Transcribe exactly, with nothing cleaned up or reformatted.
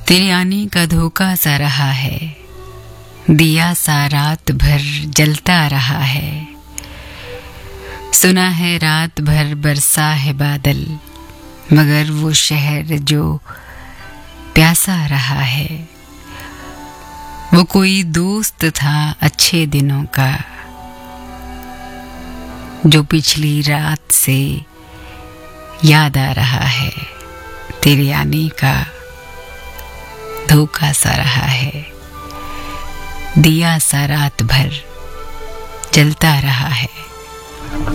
तेरे आने का धोखा सा रहा है, दिया सा रात भर जलता रहा है। सुना है रात भर बरसा है बादल, मगर वो शहर जो प्यासा रहा है। वो कोई दोस्त था अच्छे दिनों का, जो पिछली रात से याद आ रहा है। तेरे आने का धोखा सा रहा है, दिया सा रात भर जलता रहा है।